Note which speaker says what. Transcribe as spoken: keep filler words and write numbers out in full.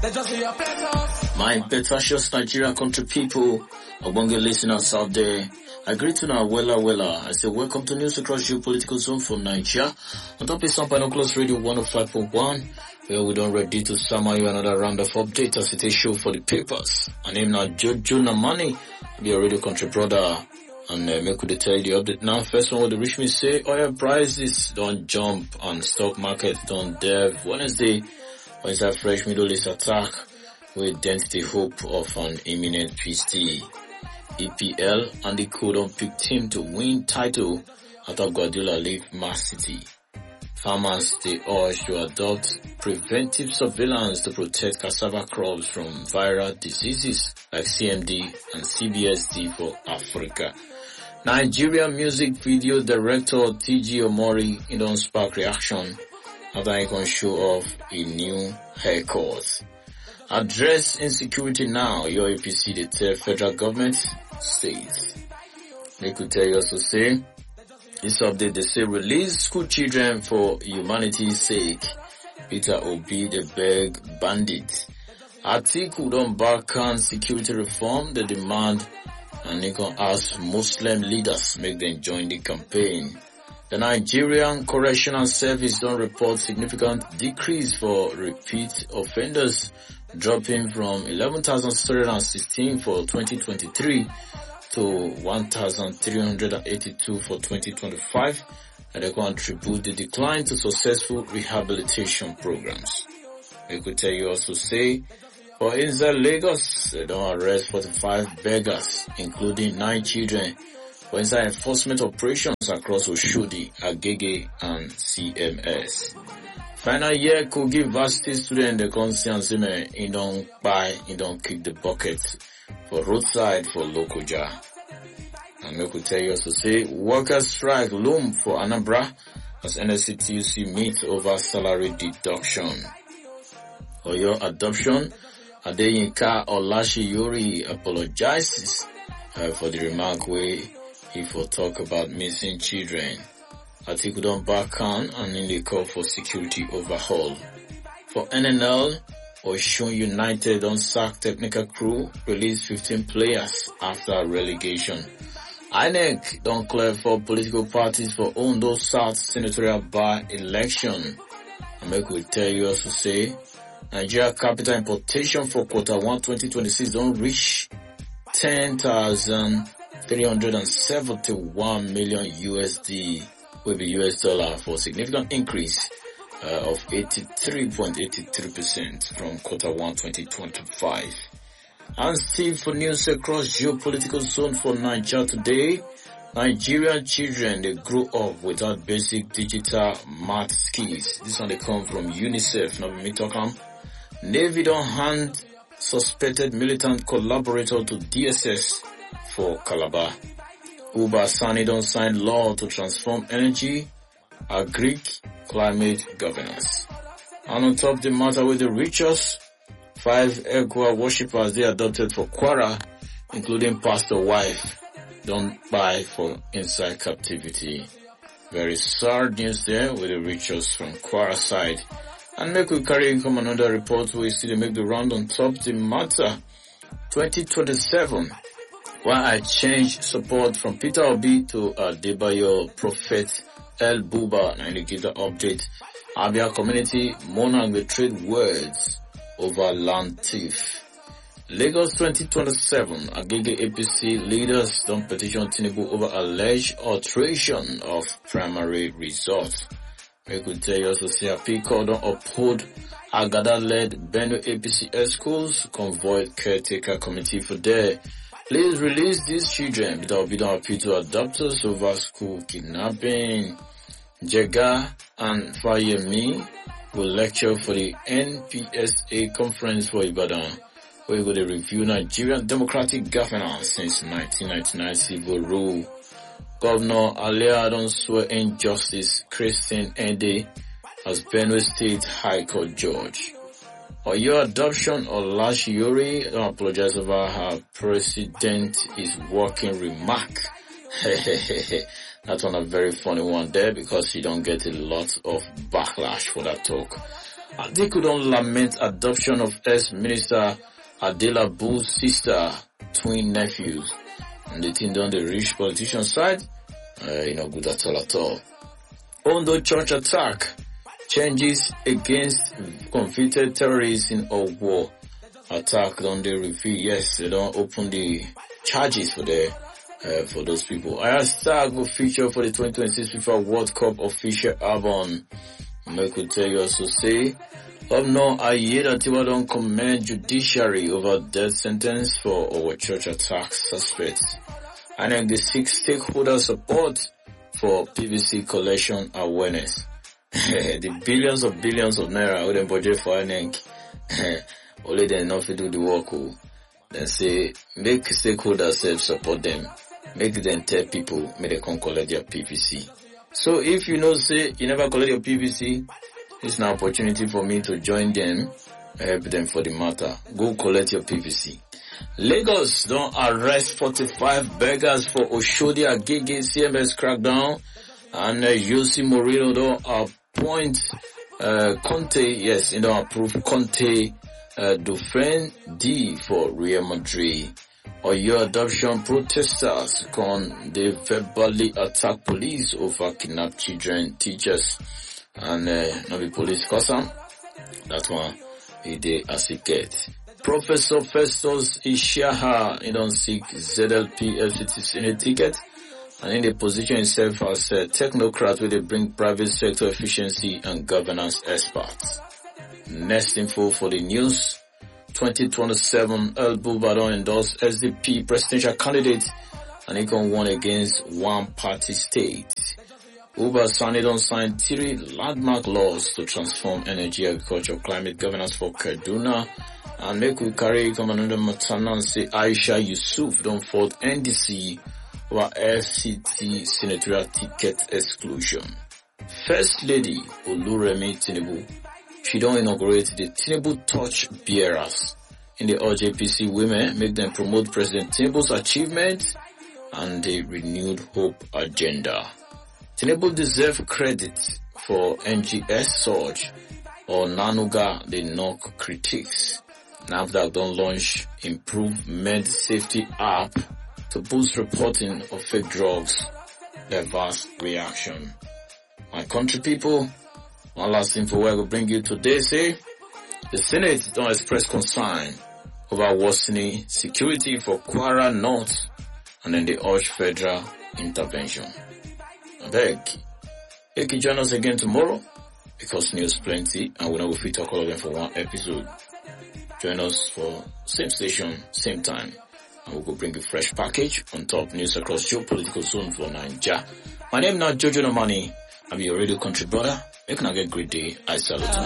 Speaker 1: My Betasios Nigeria country people, Obonge listeners out there, I greet you now, Wella Wella. I say welcome to News Across Geopolitical Zone from Nigeria. On top of some Binoculars Radio one oh five point one, where we don't ready to summon you another round of updates as it is show for the papers. My name now Jojo Namani, be a radio country brother. And uh, make we tell you the update now. First one, what the rich me say, oil prices don't jump and stock market don't dev. Wednesday, when it's a fresh Middle East attack, we dent the hope of an imminent peace deal. E P L and the Codon pick team to win title after Guardiola leave Man City. Farmers they urge to adopt preventive surveillance to protect cassava crops from viral diseases like C M D and C B S D for Africa. Nigerian music video director T G Omori in don't spark reaction after he can show off a new haircut. Address insecurity now, your A P C they tell federal government states. They could tell you also say, this update they say release school children for humanity's sake. Peter Obi the beg bandit. Atiku don't back on security reform, they demand and they can ask Muslim leaders make them join the campaign. The Nigerian Correctional Service don't report significant decrease for repeat offenders, dropping from eleven thousand six hundred sixteen for twenty twenty-three to one thousand three hundred eighty-two for twenty twenty-five, and they can attribute the decline to successful rehabilitation programs. They could tell you also say, for inside Lagos, they don't arrest forty-five beggars, including nine children, for inside enforcement operations across Oshodi, Agege, and C M S. Final year Kogi University student the conscience he don't buy, he don't kick the bucket for roadside for Lokoja. And we could tell you also say, workers strike loom for Anambra as N S C T U C meet over salary deduction. For your adoption, Adeyinka Olashiyori apologizes uh, for the remark where he for talk about missing children. Atiku don't back on and in the call for security overhaul. For N N L, Osun United on sack technical crew, release fifteen players after relegation. I N E C don't clear for political parties for Ondo South senatorial by-election. And make we tell you also say, Nigeria capital importation for quarter one twenty twenty-six don't reach ten thousand three hundred seventy-one million U S D, will be U S dollar for significant increase uh, of eighty-three point eight three percent from quarter one twenty twenty-five. And still for news across geopolitical zone for Nigeria today, Nigerian children they grow up without basic digital math skills. This one they come from UNICEF, not me talking. Navy don't hand suspected militant collaborator to D S S for Calabar. Uba Sani don't sign law to transform energy, agric, climate governance. And on top the matter with the richest, five Egua worshippers they adopted for Kwara, including pastor wife, don't buy for inside captivity. Very sad news there with the richest from Kwara side. And make we carry come another report where we see they make the round on top the matter. twenty twenty-seven. Why I changed support from Peter Obi to Adebayo Prophet El Buba and they give the update. Abia community monarch they trade words over land thief. Lagos twenty twenty-seven, Agege A P C leaders don't petition Tinubu over alleged alteration of primary results. We could tell you also say a P C O don't uphold Agada-led Benue A P C schools, convoy caretaker committee for there. Please release these children without being appeal to adopters over school kidnapping. Jega and Fayemi will lecture for the N P S A conference for Ibadan, where we will review Nigerian democratic governance since nineteen ninety-nine civil rule. Governor Alia don't swear injustice Christine Ende as Benue State High Court judge. Or your adoption of Lashiyori don't apologize over her president is working remark. That's one a very funny one there because you don't get a lot of backlash for that talk. Atiku don't lament adoption of ex-minister Adelabu's sister, twin nephews. And the thing done the rich politician side, uh, you know, good at all at all. Ondo church attack, changes against convicted terrorists in a war. Attack on the reveal, yes, they don't open the charges for the, uh, for those people. Ayastar will feature for the twenty twenty-six FIFA World Cup official album. I could tell you also say, of no, Ayeda Tiwa don't commend judiciary over death sentence for our church attack suspects. And then the six stakeholder support for P V C collection awareness. The billions of billions of naira with them budget for N N C. Only they enough to do the work. Then say, make stakeholders self support them. Make them tell people, make they come collect their P V C. So if you know, say, you never collect your P V C, it's an opportunity for me to join them, help them for the matter. Go collect your P V C. Lagos don't arrest forty-five beggars for Oshodi Agege C M S crackdown, and uh, Jose Mourinho don't appoint uh, Conte, yes, you know, approve Conte uh, Dauphin D for Real Madrid. Or your adoption protesters con they verbally attack police over kidnapped children, teachers, and uh, not the police cause them. That one he did as it get. Professor Festus Ishaha, he don't seek Z L P F C T Senate ticket, and in the position himself as a technocrat where they bring private sector efficiency and governance experts. Next info for the news. twenty twenty-seven, El Bulbadon endorsed S D P presidential candidate and he can won against one party state. Uba Sani don't sign three landmark laws to transform energy, agriculture, climate governance for Kaduna. And make we carry Commander Matana and say Aisha Yusuf don't fault N D C over F C T senatorial ticket exclusion. First Lady Oluremi Tinubu, she don't inaugurate the Tinubu Touch Bearers. In the O J P C women, make them promote President Tinubu's achievements and the renewed hope agenda. Tinubu deserve credit for N G S surge or Nanuga the knock critics. NAFDAC don't launch improved med safety app to boost reporting of fake drugs. Diverse reaction. My country people, one last info I will bring you today say, the Senate don't express concern over worsening security for Kwara North and then they urge federal intervention. I beg, you can join us again tomorrow because news plenty and we're not going to talk all of them for one episode. Join us for same station, same time, and we'll go bring you fresh package on top news across geopolitical zone for Nigeria. My name is not Jojo Nomani. I'm your radio country brother. You can have a great day. I salute you.